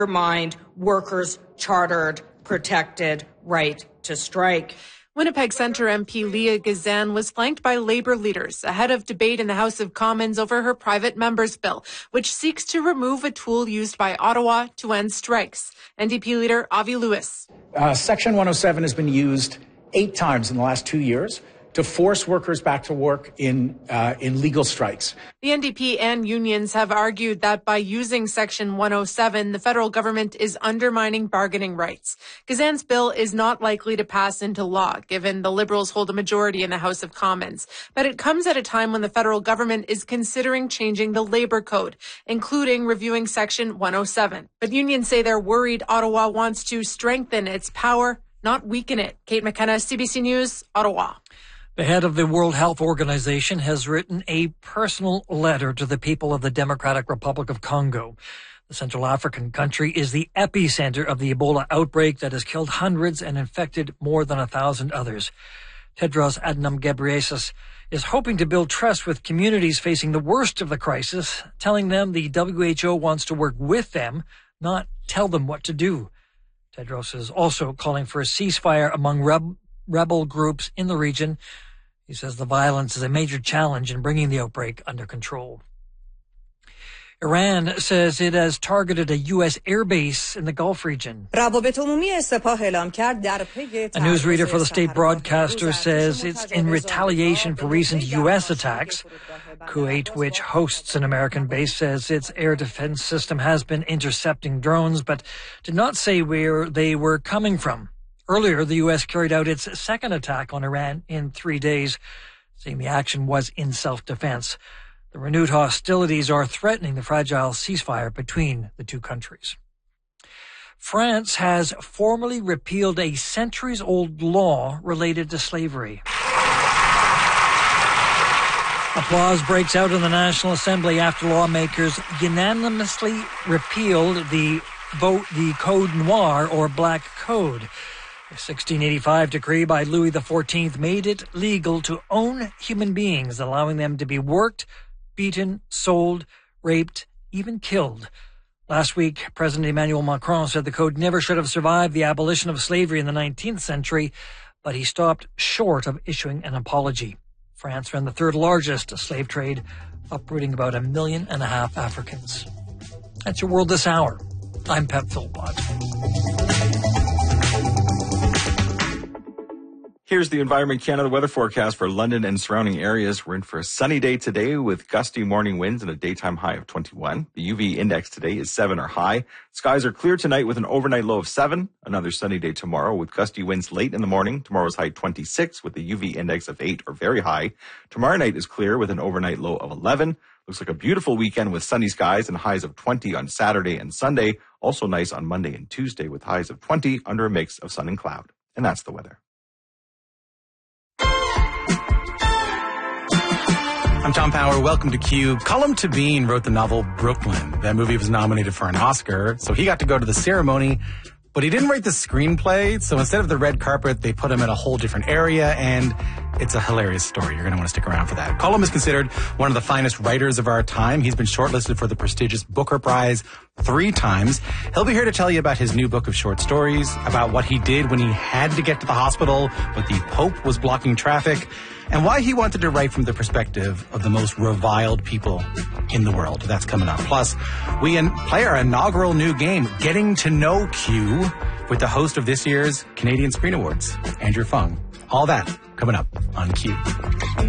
undermined workers' chartered, protected right to strike. Winnipeg Centre MP Leah Gazan was flanked by Labour leaders ahead of debate in the House of Commons over her private member's bill, which seeks to remove a tool used by Ottawa to end strikes. NDP leader Avi Lewis. Section 107 has been used 8 times in the last 2 years to force workers back to work in legal strikes. The NDP and unions have argued that by using Section 107, the federal government is undermining bargaining rights. Gazan's bill is not likely to pass into law, given the Liberals hold a majority in the House of Commons. But it comes at a time when the federal government is considering changing the Labour Code, including reviewing Section 107. But unions say they're worried Ottawa wants to strengthen its power, not weaken it. Kate McKenna, CBC News, Ottawa. The head of the World Health Organization has written a personal letter to the people of the Democratic Republic of Congo. The Central African country is the epicenter of the Ebola outbreak that has killed hundreds and infected more than 1,000 others. Tedros Adhanom Ghebreyesus is hoping to build trust with communities facing the worst of the crisis, telling them the WHO wants to work with them, not tell them what to do. Tedros is also calling for a ceasefire among rebel groups in the region. He says the violence is a major challenge in bringing the outbreak under control. Iran says it has targeted a U.S. airbase in the Gulf region. A newsreader for the state broadcaster says it's in retaliation for recent U.S. attacks. Kuwait, which hosts an American base, says its air defense system has been intercepting drones, but did not say where they were coming from. Earlier, the U.S. carried out its second attack on Iran in 3 days, saying the action was in self-defense. The renewed hostilities are threatening the fragile ceasefire between the two countries. France has formally repealed a centuries-old law related to slavery. Applause breaks out in the National Assembly after lawmakers unanimously repealed the Code Noir, or Black Code. The 1685 decree by Louis XIV made it legal to own human beings, allowing them to be worked, beaten, sold, raped, even killed. Last week, President Emmanuel Macron said the code never should have survived the abolition of slavery in the 19th century, but he stopped short of issuing an apology. France ran the third largest slave trade, uprooting about 1.5 million Africans. That's your World This Hour. I'm Pep Philpott. Here's the Environment Canada weather forecast for London and surrounding areas. We're in for a sunny day today with gusty morning winds and a daytime high of 21. The UV index today is 7 or high. Skies are clear tonight with an overnight low of 7. Another sunny day tomorrow with gusty winds late in the morning. Tomorrow's high 26 with a UV index of 8 or very high. Tomorrow night is clear with an overnight low of 11. Looks like a beautiful weekend with sunny skies and highs of 20 on Saturday and Sunday. Also nice on Monday and Tuesday with highs of 20 under a mix of sun and cloud. And that's the weather. I'm Tom Power. Welcome to Cube. Colm Tóibín wrote the novel Brooklyn. That movie was nominated for an Oscar, so he got to go to the ceremony, but he didn't write the screenplay, so instead of the red carpet, they put him in a whole different area, and it's a hilarious story. You're going to want to stick around for that. Colm is considered one of the finest writers of our time. He's been shortlisted for the prestigious Booker Prize 3 times. He'll be here to tell you about his new book of short stories, about what he did when he had to get to the hospital, but the Pope was blocking traffic, and why he wanted to write from the perspective of the most reviled people in the world. That's coming up. Plus, we play our inaugural new game, Getting to Know Q, with the host of this year's Canadian Screen Awards, Andrew Fung. All that coming up on Q.